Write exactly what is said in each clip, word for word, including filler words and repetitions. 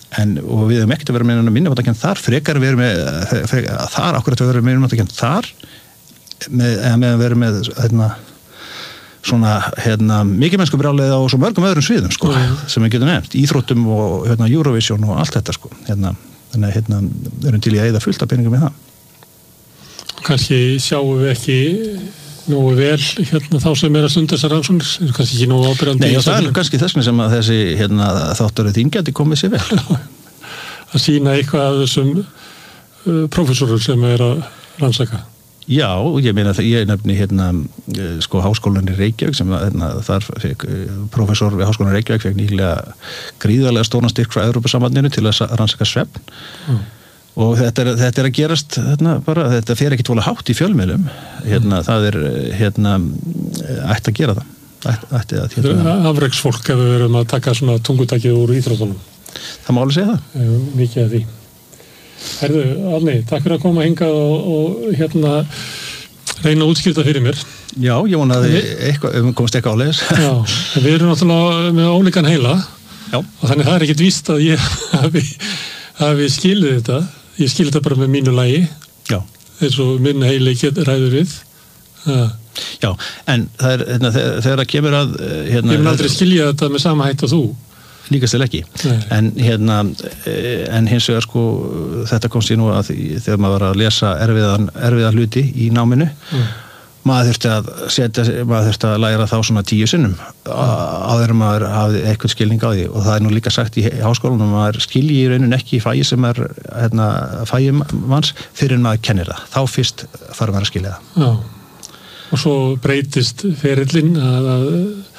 en, og við hefum ekkert að vera með minnumáttakend þar, frekar við erum með frekar, þar, akkurat að vera með minnumáttakend þar með, eða með að vera með hérna, svona hérna, mikið mennsku brjálega á svo mörgum öðrum sviðum sko, mm. sem við getum nefnt, íþróttum og hérna, Eurovision og allt þetta sko, hérna, þannig að hérna, við erum til í að eyða fullt af peningum með það. Kannski sjáum við ekki nógu vel hérna, þá sem er að stunda þessar rannsóknir, er kannski ekki nógu ábyrjandi. Nei, og það er kannski þess vegna sem að þessi hérna, þátturinn þín gæti komið sér vel. Að sýna eitthvað af þessum uh, prófessorum sem er að rannsaka. Já, ég meina það, ég nefni hérna sko háskólan í Reykjavík sem hérna, þar fekk prófessor við háskólan í Reykjavík fekk nýlega gríðarlega stóran styrk frá Evrópusambandinu til að rannsaka svefn mm. og þetta er, þetta er að gerast hérna, bara, þetta fer ekki tvolega hátt í fjölmiðlum hérna, mm. það er hérna ætti að gera það ætti, ætti að, hérna, afreksfólk ef við verum að taka svona tungutakið úr íþróttunum. Það má alveg segja það. Mikið af því. Herðu, Árni, takk fyrir að koma hingað og, og hérna reyna að útskýrta fyrir mér. Já, ég vonaði eitthvað, ef við komast eitthvað áleiðis. Já, en við erum náttúrulega með ólíkan heila. Já. Og þannig það er ekkert víst að ég hafi, hafi skilið þetta. Ég skilið þetta bara með mínu lagi. Já. Eins og minn heili get ræður við. Já. Já, en það er, hérna, þegar, þegar það kemur að hérna, ég mun aldrei skilja þetta með sama hætt og þú. Líkast til ekki. Nei. En hérna en hins vegar sko þetta komst ég nú að því, þegar maður var að lesa erfiðan, erfiðan hluti í náminu mm. maður þurfti að setja, maður þurfti að læra þá svona tíu sinnum mm. áður maður hafði eitthvað skilning á því og það er nú líka sagt í háskólanum að maður skilji í raunin ekki í fæi sem er hérna, fæi manns fyrir en maður kennir það. Þá fyrst fara maður að skilja það. Já. Og svo breytist ferillinn að, að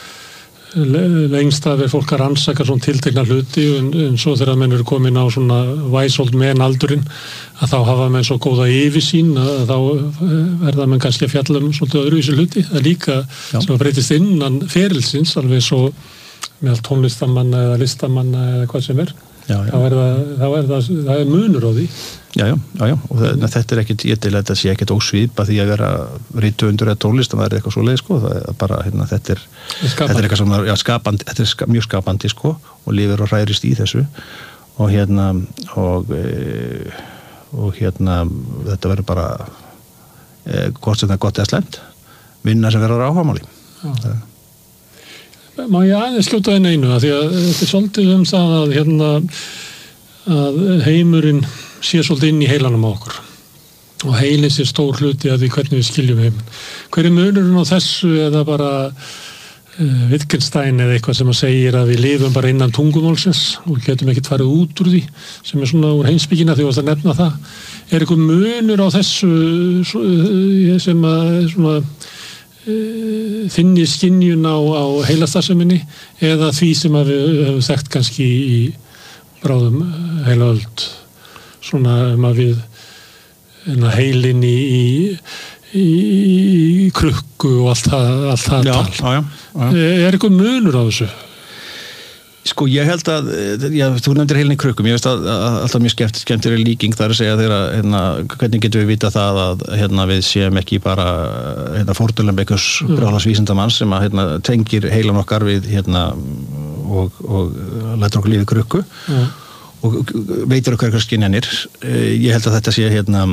lengst af er fólk að rannsaka svona tiltekna hluti en, en svo þegar menn eru komin á svona væsold menn aldurinn að þá hafa menn svo góða yfirsýn að þá verða menn kannski að fjalla um svolítið öðruvísi hluti. Það líka Já. Sem breytist innan ferilsins alveg svo með tónlistamanna eða listamanna eða hvað sem er. Já, já. Þá er það, þá er það, það er munur á því. Já, já, já, já. Og það, þetta er ekkit, ég til að þetta sé ekkit ósvipa því að vera rithöfundur eða tónlist, það er eitthvað svo leið, sko, það er bara, hérna, þetta er, þetta er eitthvað sem, já, skapandi, þetta er ska, mjög skapandi, sko, og lifir og hræðist í þessu, og hérna, og, e, og hérna, þetta verður bara, e, hvort sem það er gott eða slemt, vinna sem verður áhugamáli. Já. Má ég aðeins skjóta einu einu að því að þetta er svolítið um það að, hérna, að heimurinn sé svolítið inn í heilanum á okkur og heilin sé stór hluti að því hvernig við skiljum heiminn. Hver er munurinn á þessu eða bara uh, Wittgenstein eða eitthvað sem að segir að við lifum bara innan tungumálsins og getum ekkert farið út úr því sem er svona úr heimspekina því að nefna það. Er eitthvað munur á þessu sem að svona finni skynjun á, á heilastarfseminni eða því sem að við hefum þekkt kannski í bráðum heilaöld svona um að við heilin í, í, í krukku og allt það, allt það já, tal. Já, já, já. Er eitthvað munur á þessu? Sko ég held að, já, þú nefndir heilin í krukkum, ég veist að, að alltaf mjög skemmt, skemmtileg líking þar að segja þeirra, hérna, hvernig getum við vita það að hérna, við séum ekki bara hérna, fórnulem einhvers brjálas vísindamanns sem að hérna, tengir heilan okkar við hérna, og, og lætur okkur lífið krukku mm. og veitir okkur eitthvað skynjanir. Ég held að þetta sé hérna,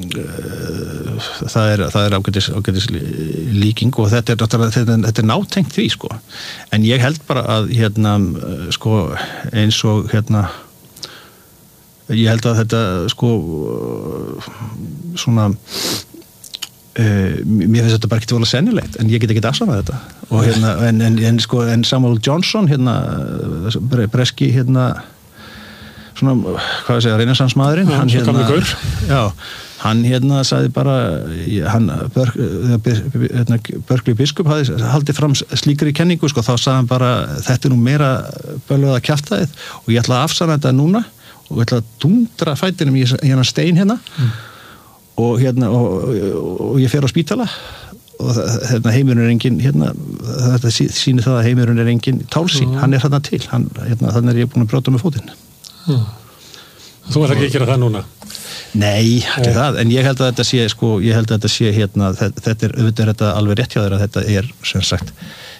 það er, það er ágætis, ágætis líking og þetta er, þetta, þetta er nátengt því sko. En ég held bara að hérna, sko, eins og hérna, ég held að þetta sko svona Uh, mér finnst þetta bara ekki volið sennilegt en ég get ekki afsannað þetta og hérna, en, en, en, sko, en Samuel Johnson hérna, breski hérna svona, hvað ég segja, reynessansmaðurinn ja, hann hérna, já, hann hérna sagði bara hann, hérna, Berkeley biskup hafði haldið fram slíkri kenningu, sko, þá sagði hann bara þetta er nú meira bölvað að kjaftaðið og ég ætla að afsanna þetta núna og ég ætla að dundra fætinum í hérna stein hérna mm. og hérna og, og ég fer á spítala og hérna heimurinn er engin hérna, þetta sýnir það að heimurinn er engin tálsýn, mm. hann er þarna til hann, hérna, þannig er ég búin að brjóta með fótinn mm. Þú ætlar ekki að gera það núna? Nei, ekki það, en ég held að þetta sé sko, ég held að þetta sé hérna, þetta er auðvitað er þetta alveg rétt hjá þér að þetta er sem sagt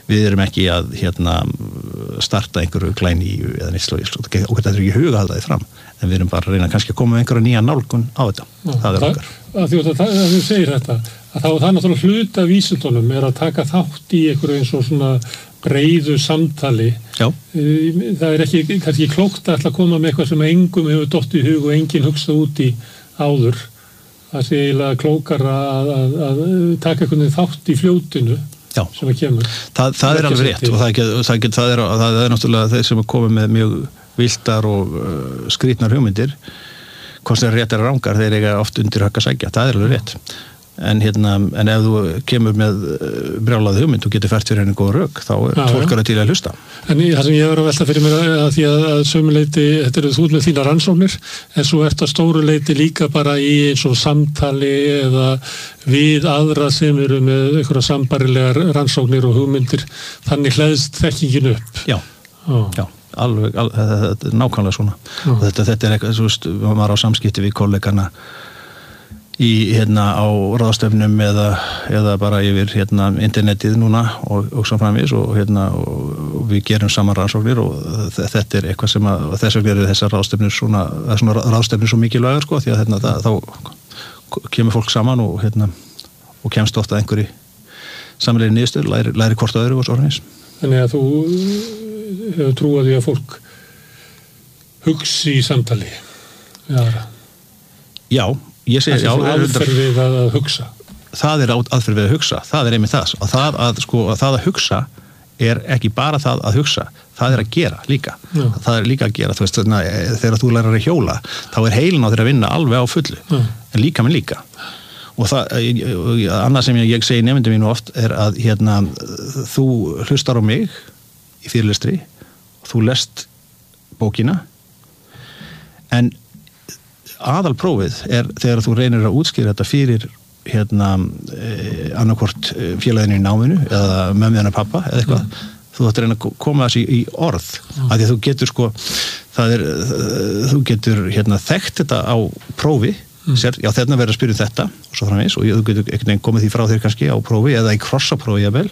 við erum ekki að hérna starta einhverju glæni eða neitt slóið, og þetta er ekki huga að halda því fram, en við erum bara að reyna kannski að koma með einhverja nýja nálgun á þetta. Já, það er okkar. Að því að þú segir þetta, að þá það er náttúrulega hluta af vísindunum er að taka þátt í einhverju eins og svona breiðu samtali. Já. Það er ekki kannski klókt að ætla að koma með eitthvað sem engum hefur dottið í hug og enginn hugsað út í áður. Það sé eiginlega klókar að, að, að taka einhvern þátt í fljótinu. Já. Sem að kemur. Það, það er alveg rétt og það, get, það, get, það, er, það er náttúrulega þeir sem er komið með mjög viltar og uh, skrýtnar hugmyndir, hvort sem er rétt er rangar, þeir eiga oft undir högg að sækja, það er alveg rétt. En, hérna, en ef þú kemur með brjálaði hugmynd og getur fært fyrir henni góða rök, þá er fólkara til að hlusta. En það sem ég var að velta fyrir mér að því að, að sömuleyti, þetta eru þú með þína rannsóknir, en svo ert að stóru leyti líka bara í eins og samtali eða við aðra sem eru með einhverja sambarilegar rannsóknir og hugmyndir, þannig hleðst þekkingin upp. Já, Ó. já. Alveg, al, þetta er nákvæmlega svona. Og þetta, þetta er eitthvað, þú veist, maður á samskipti við kollegana í hérna á ráðstefnum eða, eða bara yfir hérna internetið núna og, og svo framvís og hérna og, og við gerum saman rannsóknir og þetta er eitthvað sem að þess vegna eru þessar ráðstefnir svona, svona ráðstefnir svo mikilvægar sko því að hérna það, þá kemur fólk saman og hérna og kemst ofta einhverju samlega niðurstöðu, læri, læri hvort öðru og svo framvís. Þannig að þú hefur trúað því að fólk hugsi í samtali við aðra. Já. Ég segi, já, aðferð við að hugsa. Það er aðferð við að hugsa, það er einmitt það. Og það að, sko, að það að hugsa er ekki bara það að hugsa, það er að gera líka. Já. Það er líka að gera, þú veist, na, þegar þú lærir að hjóla, þá er heilin á þér að vinna alveg á fullu, Já. En líka með líka. Og það, annað sem ég, ég segi nefndum mínu oft er að hérna, þú hlustar á mig í fyrirlestri, þú lest bókina, en aðalprófið er þegar þú reynir að útskýra þetta fyrir hérna eh, annarkvort félaginu í náminu eða mömmu hennar pappa eða eitthvað mm. þú ættir að reyna að koma þessi í orð mm. af því að þú getur sko það er, þú getur hérna þekkt þetta á prófi mm. sér, já þarna verður að spyrja þetta og svo framvegis og þú getur einhvern veginn komið því frá þér kannski á prófi eða í krossaprófi jafnvel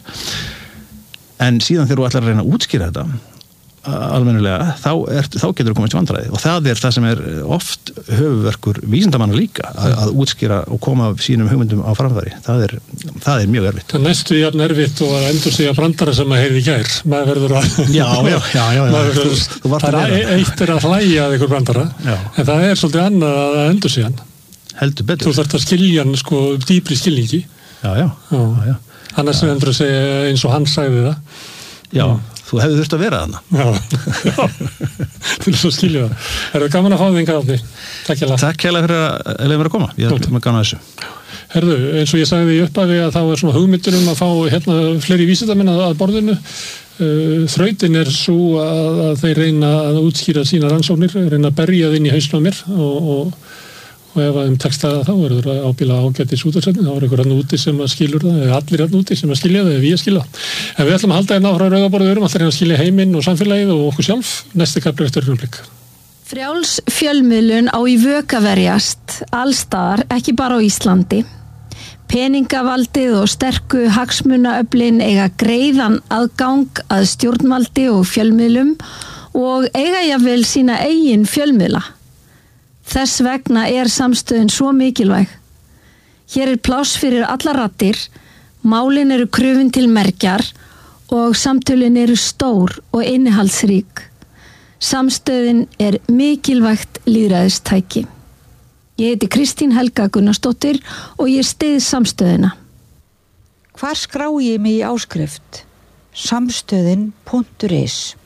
en síðan þegar þú ætlar að reyna að útskýra þetta almennilega, þá, er, þá getur þú komist í vandræði og það er það sem er oft höfuverkur vísindamanna líka að, að útskýra og koma sínum hugmyndum á framfæri, það er, það er mjög erfitt. Það er næstu jafn erfitt og að endur sig að brandara sem að heyrði í gær maður verður að já, já, já, já, já. Verður, þú, þú það er eitt er að hlæja að ykkur brandara já. En það er svolítið annað að endur sig hann heldur betur. Þú þarft að skilja hann sko dýpri skilningi já, já, já, já. Annars er endur að segja eins og hann sagði það já þú hefði þurft að vera þarna. Já, já. Til þess að skilja það. Er það gaman að fá þig enga átni? Takk hérlega. Takk hérlega fyrir að leiða mér að koma. Ég er með gaman að þessu. Herðu, eins og ég sagði í upphafi að þá er svona hugmyndur um að fá hérna fleiri vísindamenn að borðinu. Þrautin er svo að, að þeir reyna að útskýra sína rannsóknir, reyna að berja þinn í hausnum á mér og, og og ef að þeim tekst það þá er það ábíla ágætis útvarpsefni, þá er einhver hann úti sem að skilur það, eða allir hann úti sem að skilja það, eða við að skilja það. En við ætlum að halda hérna áfram rauðaborðu, við erum alltaf að skilja heiminn og samfélagið og okkur sjálf, næsti kapli eftir augnablik. Frjáls fjölmiðlun á í vök að verjast, allstaðar, ekki bara á Íslandi. Peningavaldið og sterku hagsmunaöflin eiga greiðan aðgang að stjórnvaldi og fjölmiðlum og eiga jafnvel sína eigin fjölmiðla. Þess vegna er samstöðin svo mikilvæg. Hér er pláss fyrir allar raddir, málin eru krufin til mergjar og samtölin eru stór og innihaldsrík. Samstöðin er mikilvægt lýðræðistæki. Ég heiti Kristín Helga Gunnarsdóttir og ég styð samstöðina. Hvar skrá ég mig í áskrift? samstöðin punktur is